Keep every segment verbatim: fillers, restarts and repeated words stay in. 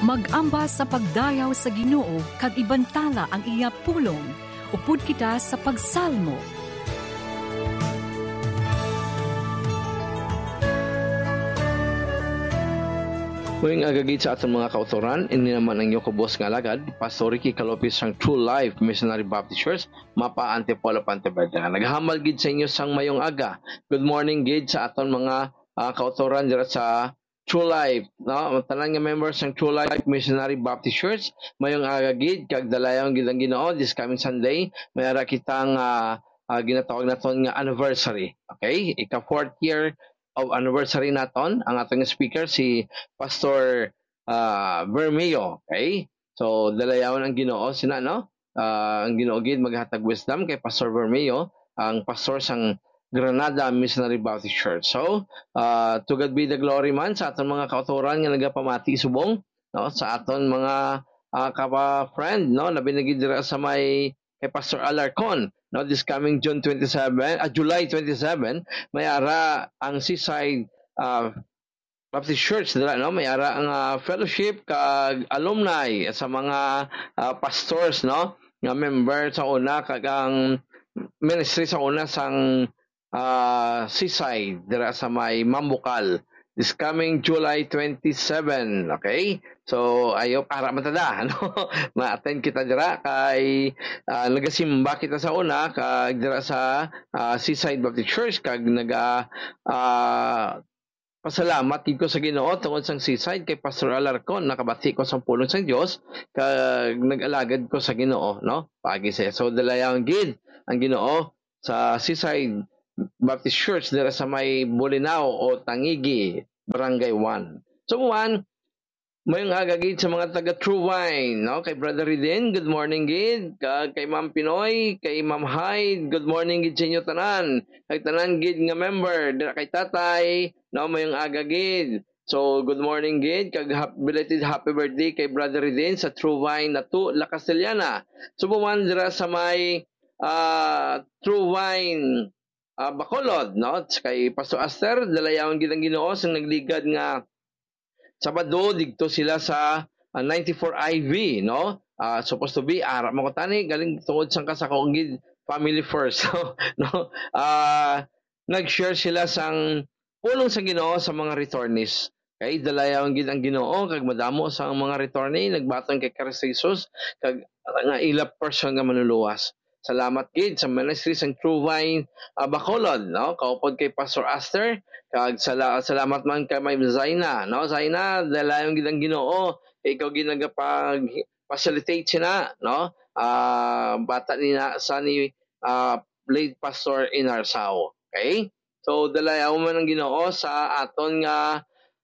Mag-ambas sa pagdayaw sa Ginoo kag ibantala ang iya pulong. Upod kita sa pagsalmo. Muling agagid sa atong mga kautoran, ini naman ang Yokobos nga alagad, Pastor Ricky Calopis sang True Life Missionary Baptist Church, Mapa Antipolo Pantebeda. Naghahamal gid sa inyo sang mayong aga. Good morning gid sa aton mga uh, kautoran dira sa True Life, no? Tanan nga members ng True Life Missionary Baptist Church, mayong aga gid kag dalayong gid ang Ginoo this coming Sunday, mayara kitang uh, uh, ginatawag naton nga anniversary. Okay? Ika fourth year of anniversary naton. Ang atong speaker si Pastor uh, Bermeo. Okay? So dalayawan ang Ginoo sina no? Uh, ang Ginoo gid maghatag wisdom kay Pastor Bermeo, ang pastor sang Granada Missionary Baptist Church. So, uh, to God be the glory man sa aton mga kautoran nga nagapamati subong, no, sa aton mga uh, kapa-friend, no, labi na gid dira sa may kay Pastor Alarcon, no, this coming June twenty-seven, uh, July twenty-seven, may ara ang Seaside uh, Baptist Church dira, no, may ara ang uh, fellowship kag alumni sa mga uh, pastors, no, nga member sa una kag ang ministry sa una sang uh, Seaside dira sa may Mambukal this coming July twenty-seven. Okay, so ayo para matada no, ma-attend kita dira kay uh, nagasimba kita sa una kag dira sa uh, Seaside Baptist Church kag naga uh, pasalamat gid ko sa Ginoo tungod sang Seaside kay Pastor Alarcon, nakabati ko sa pulong sang Dios kag nag-alagad ko sa Ginoo, no, pagi siya. So dalayaw gid ang Ginoo sa Seaside Baptist Church dira sa may Bolinao o Tangigi, Barangay one. So one, mayong agagid sa mga taga True Wine, no? Kay Brother Ridin, good morning gid. Kag kay Ma'am Pinoy, kay Ma'am Hyde, good morning gid sa inyo tanan. Kay tanan gid nga member dira kay Tatay, no, mayong agagid. So good morning gid kag belated happy birthday kay Brother Ridin sa True Wine na to La Castellana. So buwan dira sa may uh, True Wine uh, Bacolod, no? Kay Pastor Aster, dalayawon gid ang Ginoo sang nagligad nga Sabado dito sila sa uh, ninety-four I V, no? Uh, supposed to be ara mo ko tani galing tungod sang kasakong gid family first, no? Uh, nag-share sila sang pulong sa Ginoo sa mga returnees. Kay dalayawon gid ang Ginoo kag madamo sa mga returnee nagbaton kay Kristo Jesus kag nga ila person nga manluluwas. Salamat gid sa ministry sang True Vine uh, Bacolod, no, kaupod kay Pastor Aster kag sala, salamat man kay Ma'am Zaina, no, Zaina dalayon gid ang Ginoo ikaw gid nagapag facilitate sina, no, uh, bata ni na sa ni uh, late Pastor Inarsao. Okay, so dalayaw man ang Ginoo sa aton nga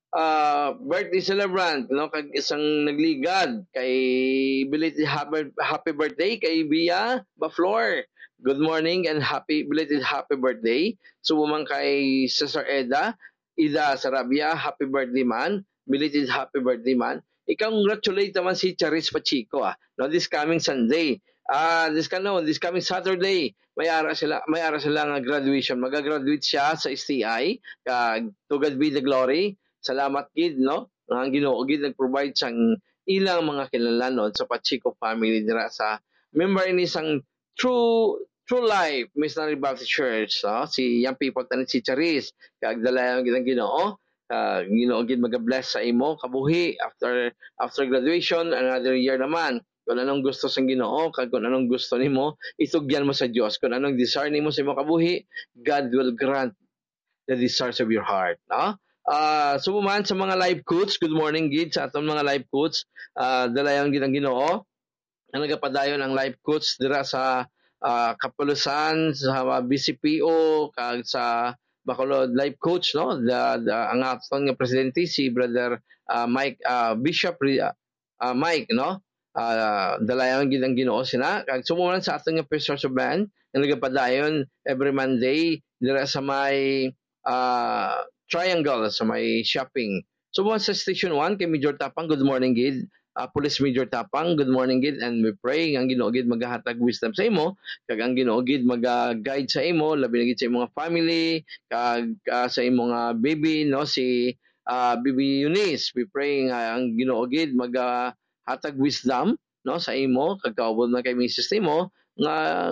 uh, birthday celebrant, no, kag isang nagligad kay belated happy, happy birthday kay Bia Baflor. Good morning and happy belated happy birthday. So man kay Cesar Eda, Ida Sarabia, happy birthday man. Belated happy birthday man. I-congratulate naman si Charis Pachico, ah. No, this coming Sunday. Ah, uh, this kan no, this coming Saturday, may ara sila, may ara sila nga graduation. Magagraduate siya sa S T I. Kag to God be the glory. Salamat gid, no? Ang Ginoo gid nag-provide sang ilang mga kinahanglan sa Pachico family dira sa member ni sang True True Life Missionary Baptist Church, no? Si young people tanan si Charis kag dalayan gid ang Ginoo. Uh, Ginoo gid maga-bless sa imo kabuhi after after graduation, another year naman. Kung anong gusto sa Ginoo kag kung anong gusto nimo, itugyan mo sa Dios. Kung anong desire nimo sa imo kabuhi, God will grant the desires of your heart, no? Uh, so man sa mga live coach, good morning gid sa atong mga live coach. Uh, dalayan gid ang Ginoo ang nagapadayon ang live coach dira sa uh, Kapulusan, sa B C P O kag sa Bacolod live coach, no, the, the ang aton nga presidente si Brother uh, Mike uh, Bishop uh, uh, Mike, no, uh, dalayan gid ang Ginoo sina kag sumuman sa aton nga pastors of band nga nagapadayon every Monday dira sa may uh, Triangle sa may shopping. So sa Station one kay Major Tapang, good morning gid. Uh, Police Major Tapang, good morning gid, and we pray ang Ginoo gid maghatag wisdom sa imo kag ang Ginoo gid mag-guide sa imo labi na gid sa imong family kag uh, sa imong uh, baby, no, si uh, Bibi Eunice. We pray nga ang Ginoo gid maghatag wisdom no sa imo kag kaubod na kay Missus Timo nga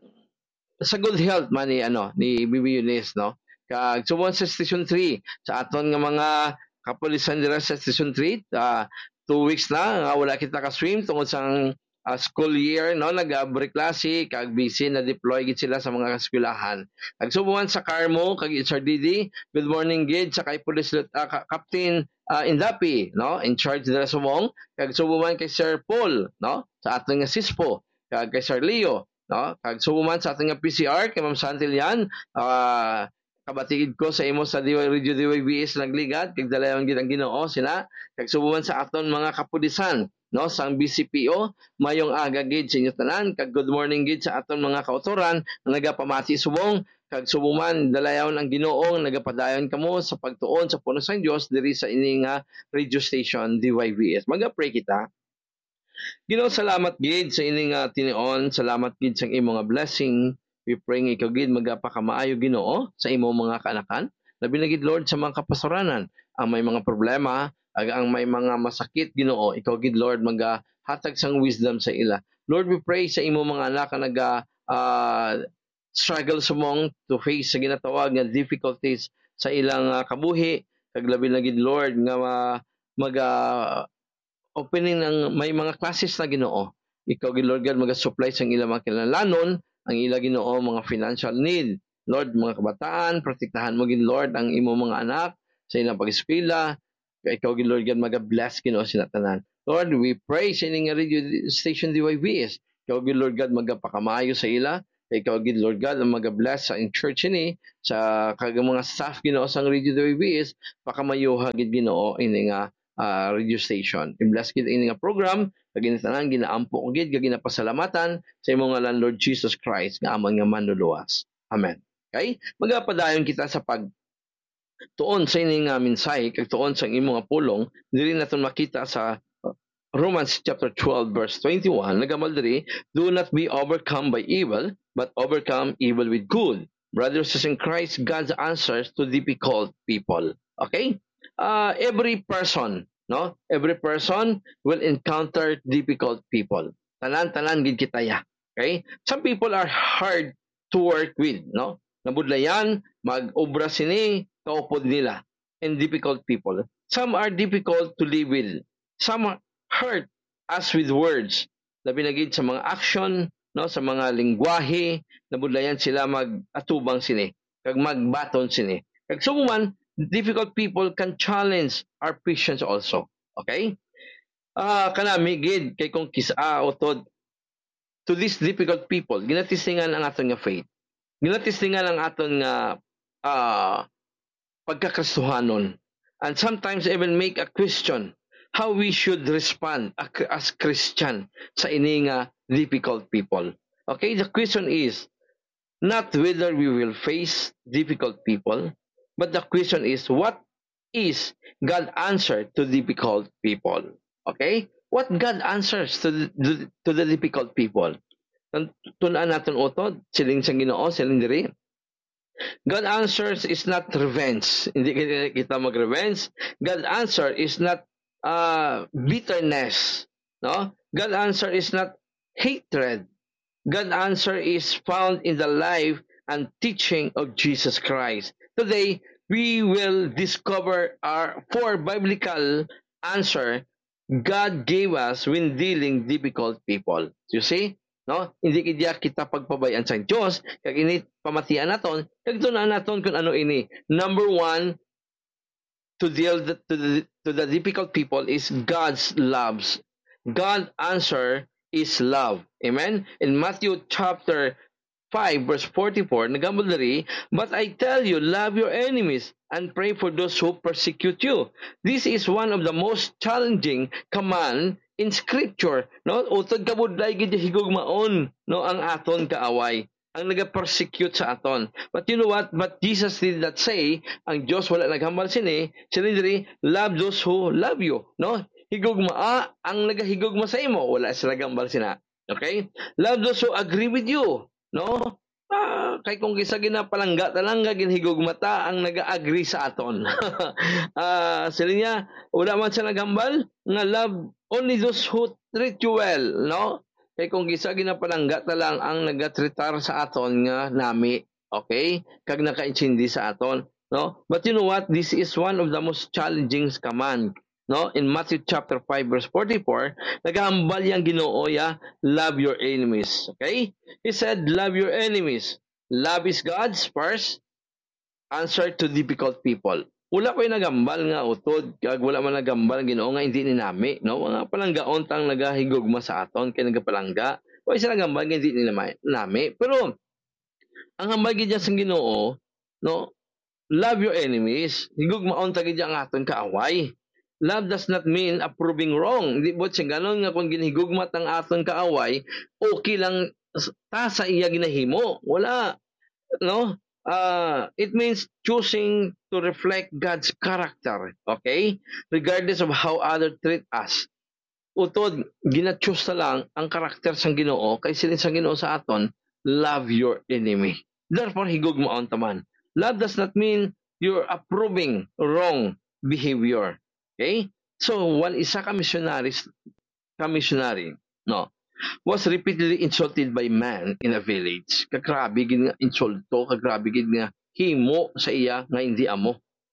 sa good health man ni ano ni Bibi Eunice no. Kag subon sa Station three sa aton nga mga kapulisan dira sa Station three, uh, two weeks na nga wala kita ka-swim tungod sa uh, school year no, nag-break klase kag busy na deploy gid sila sa mga eskwelahan. Kag subuhan sa Carmo kag Sir Didi, good morning gid sa kay Police uh, Captain uh, Indapi no, in charge dira sa Mong, kag subuhan kay Sir Paul no sa aton nga Sispo, kag kay Sir Leo no, kag subuhan sa aton nga P C R kay Ma'am Santillan, uh, kabatigid ko sa imo sa Radio D Y B S nagligat kag dalayon gid ang Ginoo sina, kag subuhan sa aton mga kapulisan no sang B C P O, mayong aga gid sa inyo tanan, kag good morning gid sa aton mga kautoran nga nagapamati subong, kag subuman dalayon ang Ginoo nagapadayon kamo sa pagtuon sa puno sang Dios diri sa ini nga radio station D Y B S. Maga-pray kita. Ginoo, salamat gid sa ini nga tinion, salamat gid sa imo nga blessing. We pray nga ikaw gid magapakamaayo Ginoo sa imo mga kaanakan. Labi na gid Lord sa mga kapasuranan ang may mga problema, ag ang may mga masakit Ginoo, ikaw gid Lord magahatag sang wisdom sa ila. Lord, we pray sa imo mga anak nga naga uh, struggle sa mong to face sa ginatawag nga difficulties sa ilang uh, kabuhi, kag labi na gid Lord nga uh, maga opening ng may mga classes na Ginoo. Ikaw gid Lord God maga-supply sang ilang mga kinahanglanon, ang ila Ginoo mga financial need. Lord, mga kabataan, protektahan mo gid Lord ang imo mga anak sa ilang pag-eskwela. Ikaw gid Lord God maga-bless Ginoo sila tanan. Lord, we pray sa ining radio station D Y B S. Ikaw gid Lord God magapakamayo sa ila. Ikaw gid Lord God ang maga-bless sa in church ini sa kag mga staff Ginoo sang radio D Y B S, pakamayoha gid Ginoo ini nga uh, radio station. I-bless gid ini nga program, kag tanan ginaampo ko gid kag ginapasalamatan sa imong ngalan Lord Jesus Christ nga amang nga manluluwas. Amen. Okay? Magapadayon kita sa pag tuon sa ini nga mensahe kag tuon sa imong nga pulong diri naton makita sa Romans chapter twelve verse twenty-one, nagamal diri, do not be overcome by evil, but overcome evil with good. Brothers in Christ, God's answers to difficult people. Okay? Uh, every person, no? Every person will encounter difficult people. Tanan-tanan gid kita ya. Okay? Some people are hard to work with, no? Nabudlayan, mag-obra sini, kaupod nila, and difficult people. Some are difficult to live with. Some are hurt us with words. Labi na gid sa mga action, no, sa mga lingwahe, nabudlayan sila mag-atubang sini, kag magbaton sini. Kag sumuman, difficult people can challenge our patience also. Okay? Ah, uh, kanami gid kay kung kisa utod to these difficult people, ginatistingan ang aton nga faith. Ginatistingan ang aton nga uh, pagkakristohanon. And sometimes even make a question how we should respond as Christian sa ini nga difficult people. Okay, the question is not whether we will face difficult people, but the question is what is God answer to difficult people? Okay? What God answers to the, to the difficult people? Tunan natin utod, siling sa Ginoo, siling diri. God answers is not revenge. Hindi kita mag-revenge. God answer is not uh, bitterness. No? God answer is not hatred. God answer is found in the life and teaching of Jesus Christ. Today, we will discover our four biblical answer God gave us when dealing difficult people. You see? No? Hindi kaya kita pagpabayan sa Diyos, kag ini pamatian naton, kag tunan naton kung ano ini. Number one, to deal the, to the to the difficult people is God's loves. God answer is love. Amen? In Matthew chapter five verse forty-four, nagambol diri, but I tell you, love your enemies and pray for those who persecute you. This is one of the most challenging command in scripture, no? Utod kabudlay gid higugmaon, no, ang aton kaaway, ang naga-persecute sa aton. But you know what? But Jesus did not say, ang Dios wala naghambal sini, sila diri, love those who love you, no? Higugma, ah, ang nagahigugma sa imo, wala sila gambal sina. Okay? Love those who agree with you, no? Ah, uh, kay kung kisa ginapalangga talangga ginhigugmata ang naga-agree sa aton. uh, sila niya, wala man siya naghambal nga love only those who treat you well, no? Kay kung kisa ginapalangga talang ang nagatritar sa aton nga nami, okay? Kag nakaintindi sa aton, no? But you know what? This is one of the most challenging command. No, in Matthew chapter five verse forty-four, naghambal yang Ginoo ya, love your enemies. Okay? He said, love your enemies. Love is God's first answer to difficult people. Wala ko yung nagambal nga utod, kag wala man nagambal ang Ginoo nga hindi ni nami, no? Mga palanggaon tang nagahigugma sa aton kay nagapalangga. O isa nagambal nga hindi ni nami. Pero ang hambal gid sa Ginoo, no? Love your enemies. Higugmaon ta gid ang aton kaaway. Love does not mean approving wrong. Di ba siya ganon nga kung ginhigugmat ang aton kaaway, okay lang ta sa iya ginahimo. Wala. No? Uh, it means choosing to reflect God's character. Okay? Regardless of how others treat us. Utod, gina-choose na lang ang karakter sang Ginoo kay silin sang Ginoo sa aton, love your enemy. Therefore, higugmaon taman. Love does not mean you're approving wrong behavior. Okay? So, one isa ka missionary, ka missionary, no, was repeatedly insulted by man in a village. Kagrabe gid nga insulto, kagrabe gid nga himo sa iya nga hindi amo.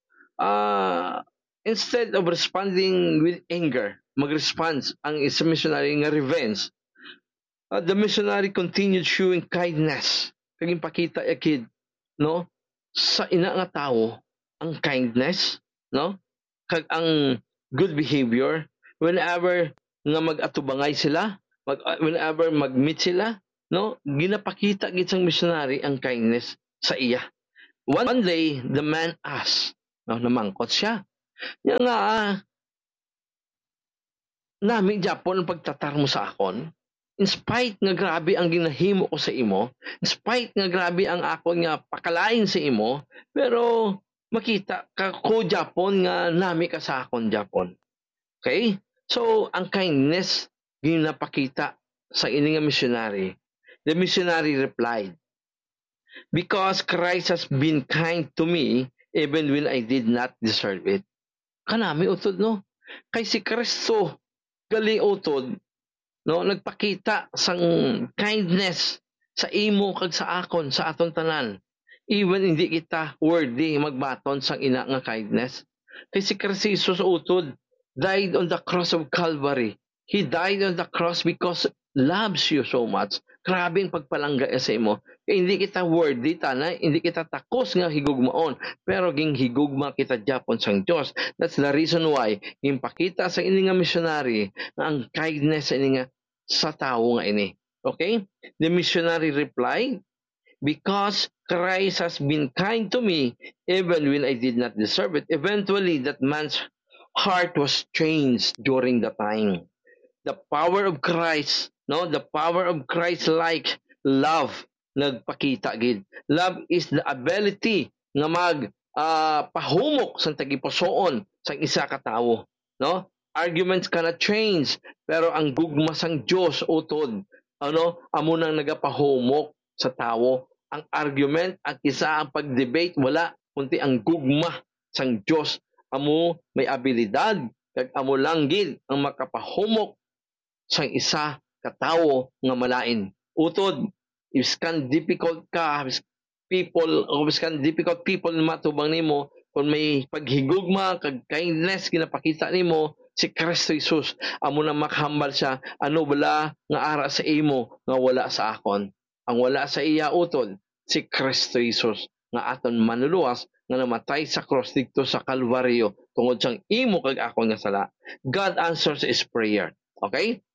Uh, instead of responding with anger, mag-response ang isa missionary nga revenge. Uh, the missionary continued showing kindness. Kaging pakita akid, no, sa ina nga tawo ang kindness, no? Kag ang good behavior whenever nga mag-atubangay sila, mag, whenever mag-meet sila, no, ginapakita gid sang missionary ang kindness sa iya. One day the man asked, no, namangkot siya, nga nga ah, nami Japon ang pagtatar mo sa akon, in spite nga grabe ang ginahimo ko sa imo, in spite nga grabe ang akon nga pakalain sa imo, pero makita ka ko Japon nga nami ka sa akon Japon. Okay? So, ang kindness ginapakita sa ini nga missionary. The missionary replied, because Christ has been kind to me even when I did not deserve it. Kanami utod, no? Kay si Kristo gali utod, no, nagpakita sang kindness sa imo kag sa akon, sa aton tanan. Even hindi kita worthy magbaton sang ina nga kindness. Kay si Kristo sa utod died on the cross of Calvary. He died on the cross because loves you so much. Grabe ang pagpalangga sa imo. Kaya hindi kita worthy, tanay, hindi kita takos nga higugmaon. Pero ging higugma kita Japon sang Diyos. That's the reason why, yung pakita sa ini nga missionary, na ang kindness sa ini nga sa tao nga ini. Okay? The missionary replied, because Christ has been kind to me, even when I did not deserve it. Eventually, that man's heart was changed during the time. The power of Christ, no, the power of Christ-like love, nagpakita gid. Love is the ability nga mag uh, pahumok sa tagipusoon sa isa ka tawo, no? Arguments cannot change, pero ang gugma sang Dios utod, ano, amo nang nagapahumok sa tawo. Ang argument at isa ang pag-debate, wala, kundi ang gugma sang Diyos. Amo may abilidad, kag amo lang gid ang makapahumok sang isa katawo nga malain. Utod, if skan difficult ka, people, o skan difficult people na matubang nimo, kung may paghigugma, kag kindness, ginapakita nimo, si Kristo Jesus, amo na makahambal siya, ano wala nga ara sa imo, nga wala sa akon. Ang wala sa iya utod, si Kristo Jesus nga aton manuluwas nga namatay sa cross dito sa Kalbaryo tungod sang imo kag ako nga sala. God answers his prayer. Okay?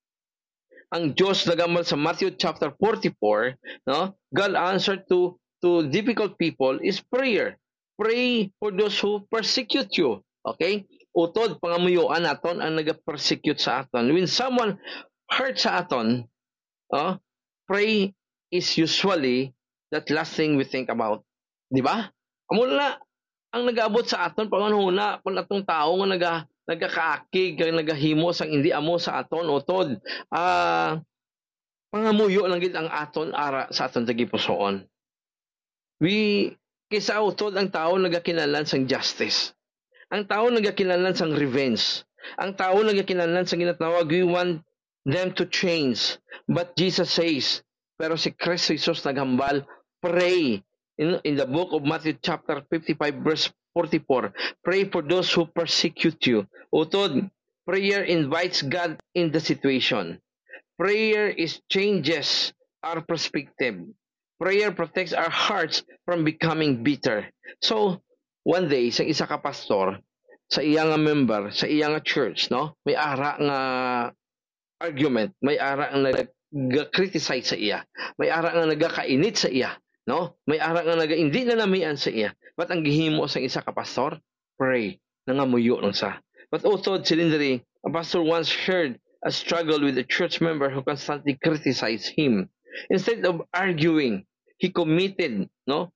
Ang Dios nagamal sa Matthew chapter forty-four, no? God answered to to difficult people is prayer. Pray for those who persecute you. Okay? Utod pangamuyuan naton ang naga-persecute sa aton. When someone hurts sa aton, oh, pray is usually that last thing we think about. Di ba? Amo na ang nag-abot sa aton panganhuna kun atong tao nga naga nagakaakig kag nagahimo sang hindi amo sa aton utod. Ah, uh, pangamuyo lang gid ang aton ara sa aton tagipusoon. We, kisa utod ang tao nagakinahanglan sang justice. Ang tao nagakinahanglan sang revenge. Ang tao nagakinahanglan sang ginatawag, we want them to change. But Jesus says, pero si Kristo Jesus naghambal, pray. In, in the book of Matthew chapter fifty-five verse forty-four, pray for those who persecute you. Utod, prayer invites God in the situation. Prayer is changes our perspective. Prayer protects our hearts from becoming bitter. So, one day, sa isa ka pastor, sa iya nga member, sa iya nga church, no? May ara nga argument, may ara nga nag-criticize sa iya. May ara nga nagakainit sa iya, no? May ara nga naga hindi na namian sa iya. But ang gihimo sa isa ka pastor, pray, nangamuyo ng sa. But utod, silindri, a pastor once heard a struggle with a church member who constantly criticized him. Instead of arguing, he committed, no?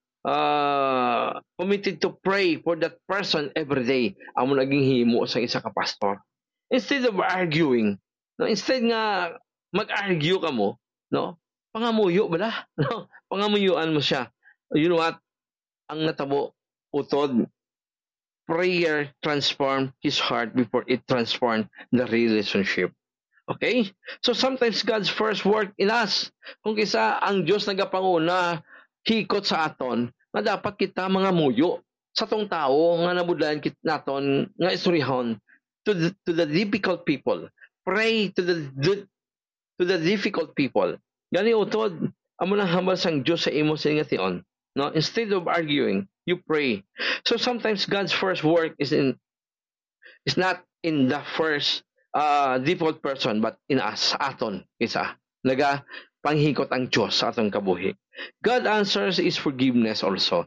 Uh, committed to pray for that person every day. Amo naging himo sa isa ka pastor. Instead of arguing, no? Instead nga mag-argue ka mo, no? Pangamuyo ba na? No? Pangamuyuan mo siya. You know what? Ang natabo, utod, prayer transformed his heart before it transformed the relationship. Okay? So sometimes God's first work in us, kung kisa ang Diyos nagapanguna, hikot sa aton, na dapat kita mga muyo sa tong tao nga nabudlayan kit naton nga istoryahon to the, to the difficult people. Pray to the, the to the difficult people. Gani utod, amo nang hambal sang Diyos sa imo sa ingation. No, instead of arguing, you pray. So sometimes God's first work is in is not in the first uh, default person, but in us, aton, isa. Naga panghikot ang Diyos sa atong kabuhi. God answers is forgiveness also.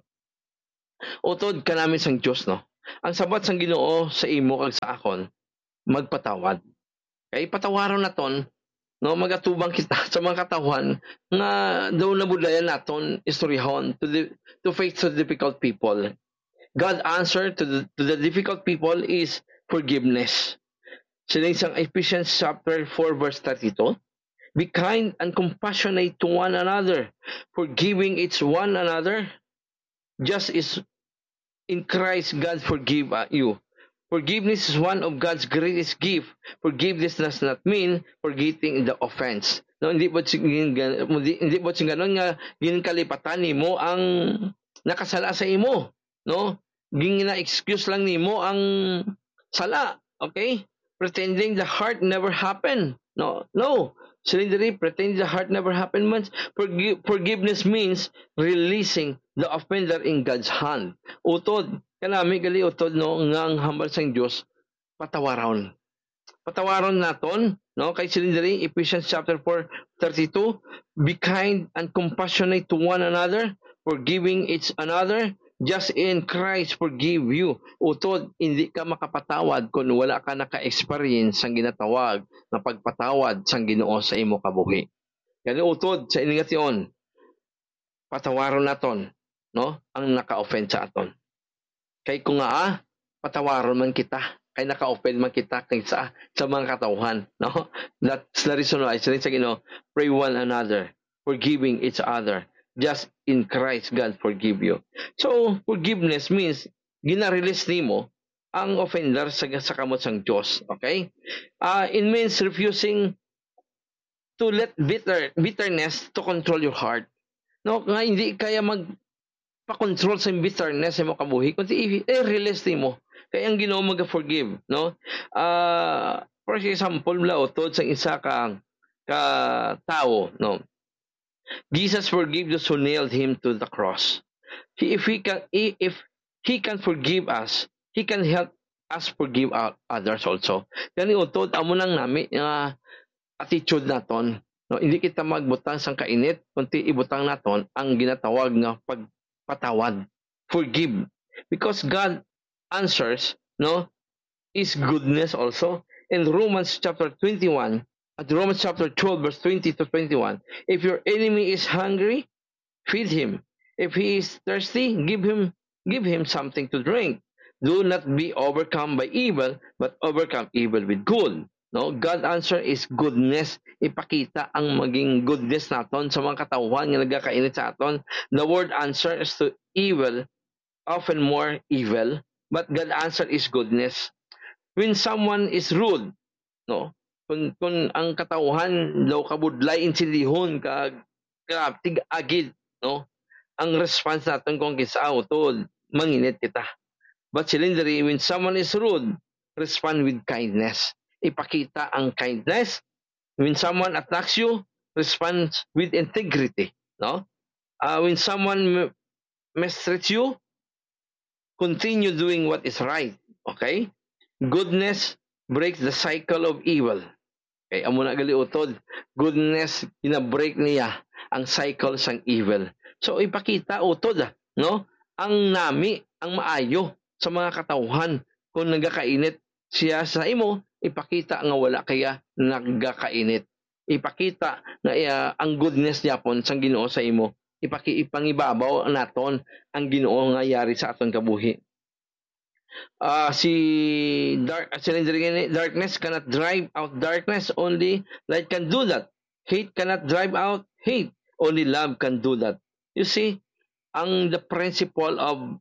Utod ka namin sang Diyos, no? Ang sabat sang Ginoo sa imo kag sa akon, magpatawad. Kay patawaron naton, no, magatubang kita sa mga katawan nga daw nabudlayan naton istoryahon to the to face the difficult people. God answer to the to the difficult people is forgiveness. Sila isang Ephesians chapter four verse thirty-two. Be kind and compassionate to one another, forgiving each one another, just as in Christ God forgive you. Forgiveness is one of God's greatest gift. Forgiveness does not mean forgetting the offense. No, hindi po hindi po ganon nga ginkalipatan nimo ang nakasala sa imo, no? Gingina excuse lang nimo ang sala, okay? Pretending the heart never happened. No, no. Silindri, pretending the heart never happened means forgive, forgiveness means releasing the offender in God's hand. Utod, kanami gali utod no nga ang hambal sang Dios patawaron. Patawaron naton, no? Kay silindri Ephesians chapter four thirty-two, be kind and compassionate to one another, forgiving each another, just in Christ forgive you. Utod, hindi ka makapatawad kung wala ka naka-experience sang ginatawag na pagpatawad sang Ginoo sa imo kabuhi. Kaya utod sa inigasyon, patawaron naton, no? Ang naka-offend sa aton. Kay kung nga ah, patawaron man kita, kay naka-offend man kita kay sa sa mga katawhan, no? That's the reason why sa Ginoo, pray one another, forgiving each other. Just in Christ, God forgive you. So, forgiveness means, gina-release nimo ang offender sa, sa kamot sang Diyos. Okay? Uh, it means refusing to let bitter bitterness to control your heart. No, nga hindi kaya magpa-control sa bitterness sa mo kabuhi, kundi i-release nimo. Kaya ang Ginoo mag-forgive. No? Uh, for example, laotod sa isa ka, ka tao, no? Jesus forgave those who nailed him to the cross. He, if he can, if he can forgive us, he can help us forgive others also. Kani utod amo nang nami nga uh, attitude naton. No, hindi kita magbutang sang kainit, kundi ibutang naton ang ginatawag nga pagpatawad. Forgive, because God answers, no, is goodness also. In Romans chapter twenty-one. At Romans chapter twelve, verse twenty to twenty-one, if your enemy is hungry, feed him. If he is thirsty, give him give him something to drink. Do not be overcome by evil, but overcome evil with good. No, God answer is goodness. Ipakita ang maging goodness naton sa mga katawhan nga nagakainit sa aton. The word answer is to evil, often more evil, but God answer is goodness. When someone is rude, no, kung, kung ang katawhan daw kabudlay insindihon kag kaptig agid, no, ang response naton kung kisa utod manginit kita. But silindri, when someone is rude, respond with kindness. Ipakita ang kindness. When someone attacks you, respond with integrity. No? Uh, when someone mistreats you, continue doing what is right. Okay? Goodness breaks the cycle of evil. Okay, amo na gali utod. Goodness gina-break niya ang cycle sang evil. So ipakita utod, no? Ang nami, ang maayo sa mga katawhan kung nagakainit siya sa imo, ipakita nga wala kaya nagakainit. Ipakita nga uh, ang goodness niya pon sang Ginoo sa imo. Ipaki ipangibabaw naton ang Ginoo nga yari sa aton kabuhi. Uh, si dark, darkness cannot drive out darkness, only light can do that. Hate cannot drive out hate, only love can do that. You see, ang the principle of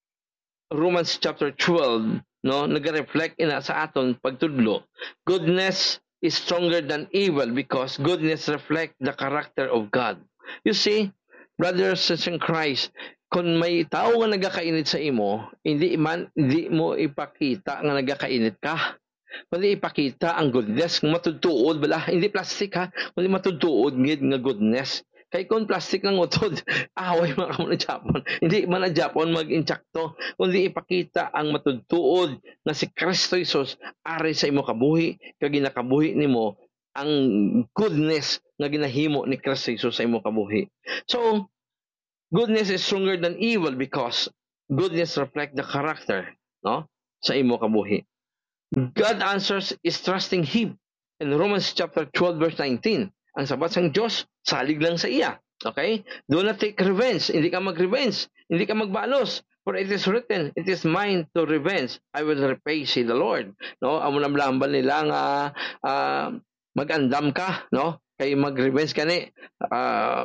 Romans chapter twelve, no, nag-reflect ina sa aton pagtudlo. Goodness is stronger than evil because goodness reflect the character of God. You see, brothers in Christ, kung may tao nga nagakainit sa imo, hindi man hindi mo ipakita nga nagakainit ka. Kundi ipakita ang goodness, nga matudtuod bala, hindi plastic ha, kundi matudtuod ngid nga goodness. Kay kung plastic ng utod, away man kamo na Japon. Hindi man na Japon mag-intsakto, kundi ipakita ang matudtuod na si Kristo Jesus ari sa imo kabuhi, kag ginakabuhi nimo ang goodness nga ginahimo ni Kristo Jesus sa imo kabuhi. So, goodness is stronger than evil because goodness reflect the character, no, sa imo kabuhi. God answers is trusting Him. In Romans chapter twelve verse nineteen, ang sabat sang Diyos, salig lang sa iya. Okay? Do not take revenge. Hindi ka mag-revenge. Hindi ka magbalos. For it is written, it is mine to revenge. I will repay, say the Lord. No? Amo namlambal nila nga uh, mag-andam ka, no? Kay mag-revenge ka ni. Uh,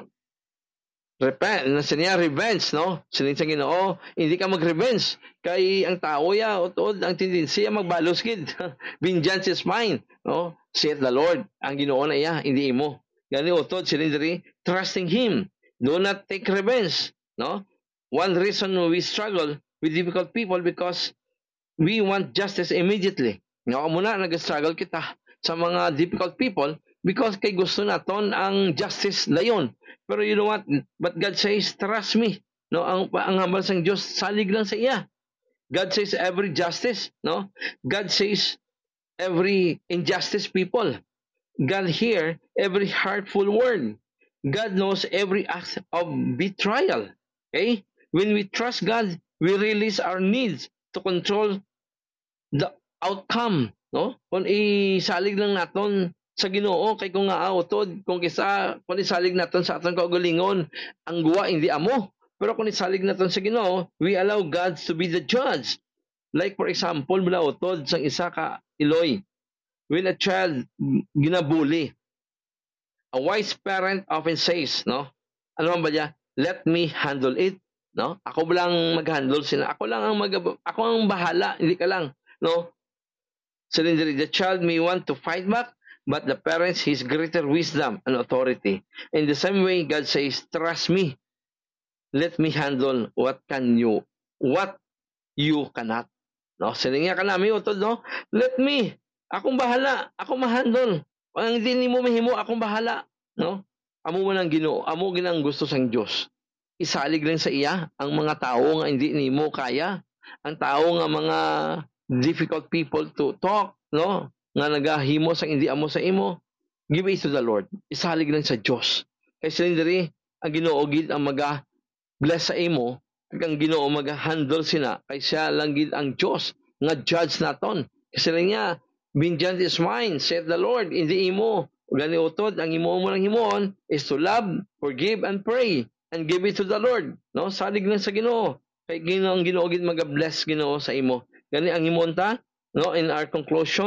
repent, na siya revenge, no? Sining sa Ginoo, hindi ka mag-revenge. Kay ang tao ya, utod, ang tendency magbalos gid. Vengeance is mine, no? Saith the Lord, ang Ginoo na iya, hindi imo. Gani utod, silindri, trusting Him. Do not take revenge, no? One reason we struggle with difficult people because we want justice immediately. Nga muna nag-struggle kita sa mga difficult people because kay gusto naton ang justice layon. Pero you know what? But God says, trust me. No, ang ang hambal sang Dios salig lang sa iya. God says every justice, no? God says every injustice people. God hear every hurtful word. God knows every act of betrayal. Okay? When we trust God, we release our needs to control the outcome, no? Kung isalig lang naton sa Ginoo kay kung nga utod kung kisa kung isalig naton sa aton kaugalingon ang guwa hindi amo, pero kung isalig naton sa Ginoo, we allow God to be the judge. Like for example, mula utod sang isa ka Iloy, when a child ginabuli, a wise parent often says, no, ano ba niya, let me handle it, no, ako lang mag-handle sila, ako lang ang mag ako ang bahala, hindi ka lang, no. So the child may want to fight back, but the parents his greater wisdom and authority. In the same way, God says, trust me, let me handle what can you, what you cannot. No, sininga ka namin utod, no? Let me, akong bahala, ako ma-handle. Ang hindi mo mahimo, akong bahala, no? Amo mo nang Ginoo, amo ginang gusto sang Dios. Isalig lang sa iya ang mga tao nga hindi nimo kaya, ang tao nga mga difficult people to talk, no? Nga nagahimo sang hindi amo sa imo. Give it to the Lord. Isalig lang sa Dios. Kay silindri, ang Ginoo gid ang maga bless sa imo. Ang Ginoo mag-handle sina kay siya lang gid ang Dios nga judge naton. Kasi niya, vengeance is mine, said the Lord, hindi imo. Gani utod, ang imo mo lang himon is to love, forgive, and pray, and give it to the Lord. No, salig lang sa Ginoo. Kay Ginoo ang Ginoo gid mag-bless Ginoo sa imo. Gani ang himon ta, no, in our conclusion,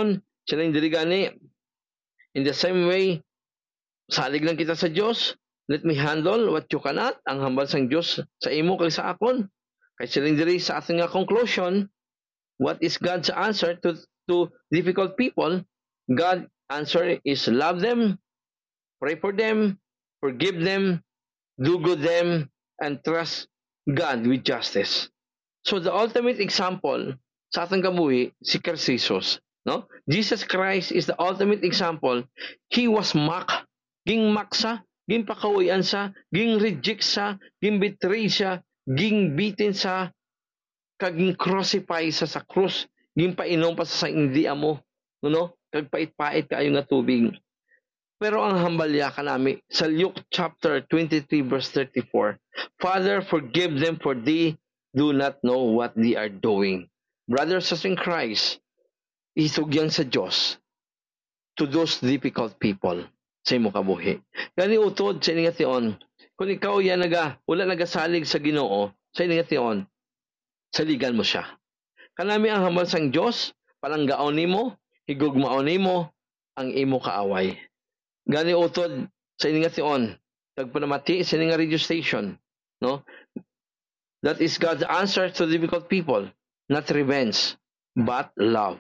Sila yung dili gani. In the same way, salig lang kita sa Dios. Let me handle what you cannot. Ang hambal sang Dios sa imo kag sa akon. Kay sila diri sa ating nga conclusion, what is God's answer to to difficult people? God's answer is love them, pray for them, forgive them, do good them, and trust God with justice. So the ultimate example sa atong kabuhi, si Christ Jesus. No? Jesus Christ is the ultimate example. He was mocked. Ging maksa, ging pakawayan sa, ging reject sa, ging betray siya, ging bitin sa, kaging crucify sa sa krus, ging painom pa sa hindi amo, no? Kag pait-pait kaayo nga tubig. Pero ang hambalya ka nami sa Luke chapter twenty-three verse thirty-four, Father, forgive them for they do not know what they are doing. Brothers in Christ, isugyan sa Diyos to those difficult people sa imo kabuhi. Gani utod sa ining ation, kung ikaw yan naga, wala nagasalig sa Ginoo, sa ining ation, saligan mo siya. Kanami ang hambal sang Diyos, palanggaon nimo, higugmaon nimo ang imo kaaway. Gani utod sa ining ation, tagpanamati sa ining radio station, no? That is God's answer to difficult people, not revenge, but love.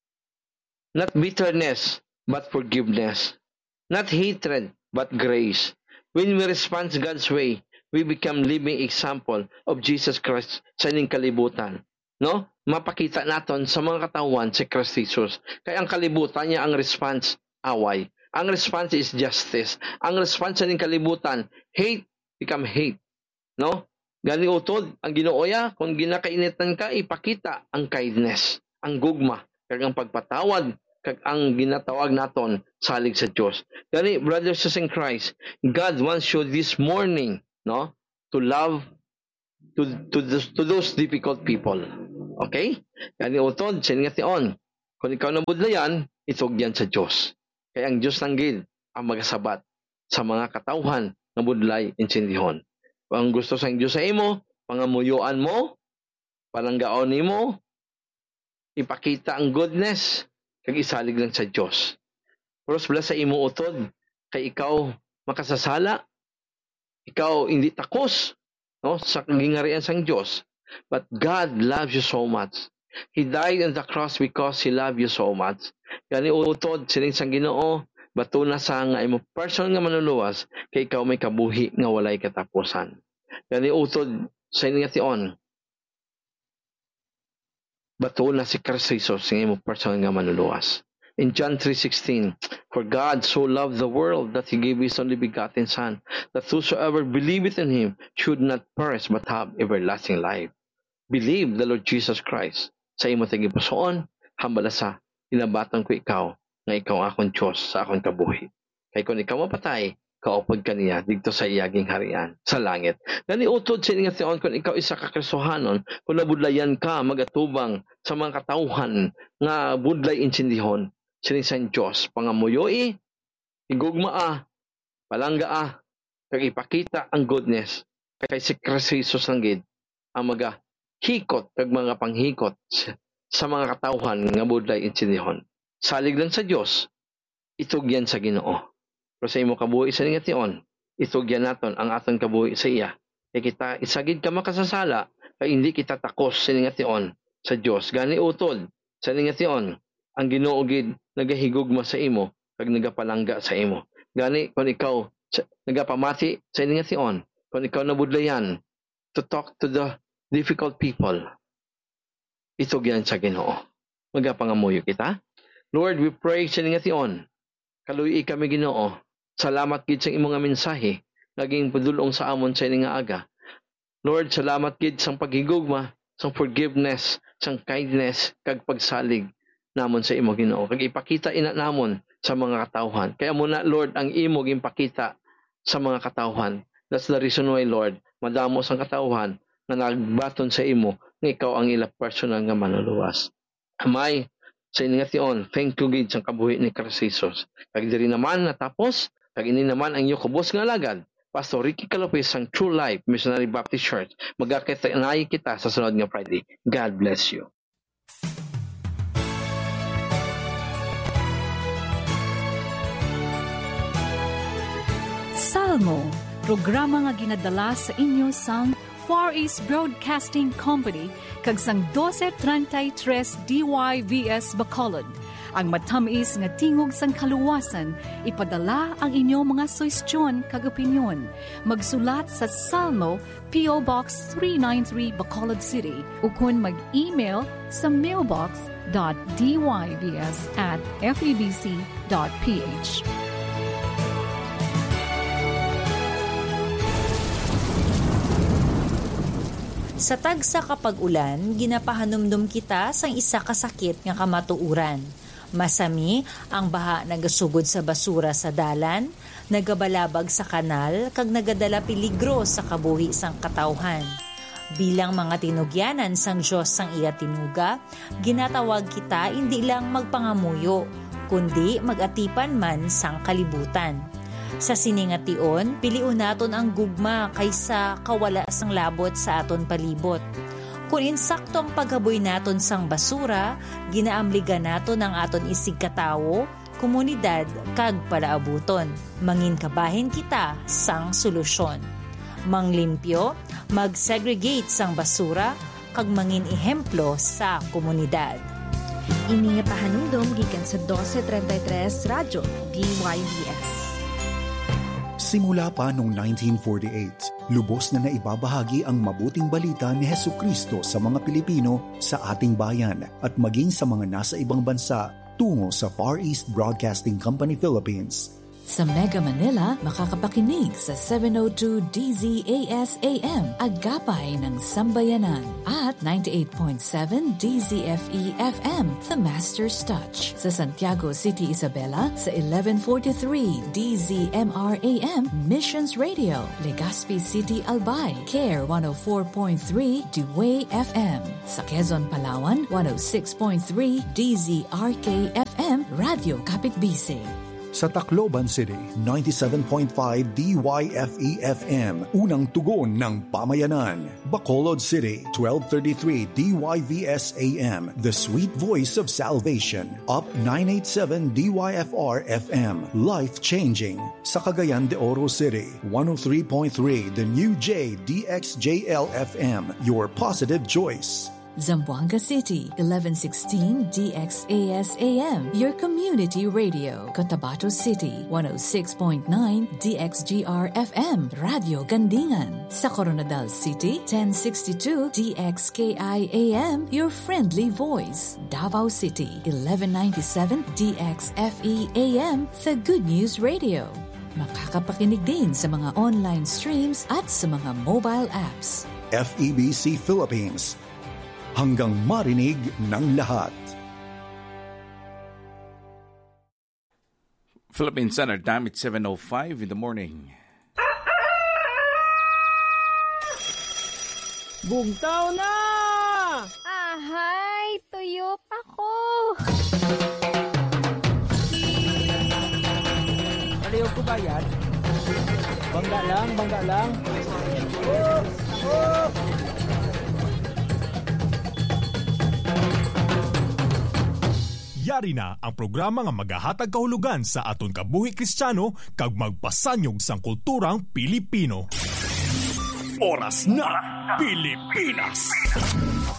Not bitterness, but forgiveness. Not hatred, but grace. When we respond God's way, we become living example of Jesus Christ sa ining kalibutan. No? Mapakita naton sa mga katawan si Christ Jesus. Kaya ang kalibutan niya, ang response, away. Ang response is justice. Ang response sa ining kalibutan, hate, become hate. No? Gani utod, ang Ginooya, kung ginakainitan ka, ipakita ang kindness, ang gugma, kag ang pagpatawad, kag ang ginatawag naton salig sa Dios. Gani brothers in Christ, God wants you this morning, no, to love to to those, to those difficult people. Okay? Gani utod sa tion, kung ikaw nabudlayan, itugyan sa Dios. Kaya ang Dios lang gid ang magasabat sa mga katawhan nga budlay insindihon. Kung ang gusto sang Dios sa imo, pangamuyuan mo, palanggaon nimo, ipakita ang goodness, kag isalig lang sa Dios. Pros bala sa imo utod, kay ikaw makasasala, ikaw hindi takos, no, sa gingarian sang Dios. But God loves you so much. He died on the cross because He loved you so much. Gani utod sining sang Ginoo, batuna sa nga imo person nga manuluwas, kay ikaw may kabuhi nga walay katapusan. Gani utod sa ining ation, batuna si Christ Jesus nga imo person nga manuluwas. In John three sixteen, for God so loved the world that He gave His only begotten Son, that whosoever believeth in Him should not perish but have everlasting life. Believe the Lord Jesus Christ sa imo tagipusoon, hambala sa inabatan ko ikaw nga ikaw akong Diyos sa akong kabuhi. Kay kung ikaw mapatay, kaupod ka niya dito sa iyaging harian sa langit. Gani utod sa ining ation, kung ikaw isa ka Kristohanon, kung nabudlayan ka magatubang sa mga katawhan nga budlay insindihon, sining sa Diyos pangamuyoy, igugmaa, palanggaa, kag ipakita ang goodness kay si Christ Jesus lang gid ang maga hikot kag mga panghikot sa mga katawhan nga budlay insindihon. Salig lang sa Dios, itugyan sa Ginoo. Pero sa imo kabuhi sa ining ation, itugyan naton ang aton kabuhi sa iya. Kay kita isagid ka makasasala, kay hindi kita takos sa ining ation sa Dios. Gani utod sa ining ation, ang Ginoo gid nagahigugma sa imo kag nagapalangga sa imo. Gani kung ikaw sa, nagapamati sa ining ation, kung ikaw nabudlayan to talk to the difficult people, itugyan sa Ginoo. Magapangamuyo kita. Lord, we pray sa ining ation, kaluyi kami Ginoo. Salamat gid sa imong mensahe, naging padulong sa amon sa ining aga. Lord, salamat gid sang paghigugma, sang forgiveness, sang kindness kag pagsalig namon sa imo Ginoo. Kag ipakita ina namon sa mga katawhan. Kaya muna Lord ang imo ginpakita sa mga katawhan. That's the reason why Lord, madamo sang katawhan na nagbaton sa imo nga ikaw ang ila personal nga manuluwas. Amay sa ining ation, thank you gid sang kabuhi ni Christ Jesus. Kag diri naman natapos, kag ini naman ang iyo kubos nga alagad, Pastor Ricky Calopez sang True Life Missionary Baptist Church. Magakita-nayi kita sa sunod nga Friday. God bless you. Salmo, programa nga ginadala sa inyo sang Far East Broadcasting Company kag sang twelve thirty-three D Y V S Bacolod. Ang matamis nga tingog sang kaluwasan, ipadala ang inyong mga suwestyon kag opinyon. Magsulat sa Salmo, P O Box three ninety-three Bacolod City, ukon mag-email sa mailbox dot d y v s at f e b c dot p h. Sa tagsa kapag ulan, ginapahanumdum kita sang isa kasakit nga kamatuuran. Masami ang baha nagasugod sa basura sa dalan, nagabalabag sa kanal, kag nagadala peligro sa kabuhi sang katawhan. Bilang mga tinugyanan sang Diyos sang iya tinuga, ginatawag kita hindi lang magpangamuyo, kundi magatipan man sang kalibutan. Sa siningation, piliun naton ang gugma kaysa kawala sang labot sa aton palibot. Kung insakto ang paghaboy naton sang basura, ginaamligan naton ang aton isig katawo, komunidad, kag palaabuton. Manginkabahin kita sang solusyon. Manglimpyo, mag-segregate sang basura, kag mangin ehemplo sa komunidad. Ini nga pahanungdom gikan sa twelve thirty-three Radyo D Y V S. Simula pa noong nineteen forty-eight, lubos na naibabahagi ang mabuting balita ni Hesukristo sa mga Pilipino sa ating bayan at maging sa mga nasa ibang bansa tungo sa Far East Broadcasting Company Philippines. Sa Mega Manila, makakapakinig sa seven oh two D Z A S A M, Agapay ng Sambayanan, at ninety-eight point seven D Z F E F M, The Master's Touch. Sa Santiago City, Isabela, sa eleven forty-three D Z M R A M, Missions Radio. Legazpi City, Albay, Care one oh four point three Dewey F M. Sa Quezon, Palawan, one oh six point three D Z R K F M, Radio Kapitbisig. Sa Tacloban City, ninety-seven point five D Y F E F M, unang tugon ng pamayanan. Bacolod City, twelve thirty-three D Y V S A M, the sweet voice of salvation. Up nine eighty-seven D Y F R F M, life-changing. Sa Cagayan de Oro City, one oh three point three The New J D X J L F M, your positive choice. Zamboanga City, eleven sixteen D X A S A M, your community radio. Cotabato City, one oh six point nine D X G R F M, Radio Gandingan. Sa Coronadal City, ten sixty-two D X K I A M, your friendly voice. Davao City, eleven ninety-seven D X F E A M, the Good News Radio. Makakapakinig din sa mga online streams at sa mga mobile apps. F E B C Philippines, hanggang marinig ng lahat. Philippine Standard Time, it's seven oh five in the morning. Bugtaw na! Ahay, tuyop ako. Aliw ko ba yan? Bangga lang, bangga lang. Oh! Oh! Yari na ang programa nga magahatag kahulugan sa aton kabuhi Kristiyano kag magpasanyog sang kulturang Pilipino. Oras na Pilipinas.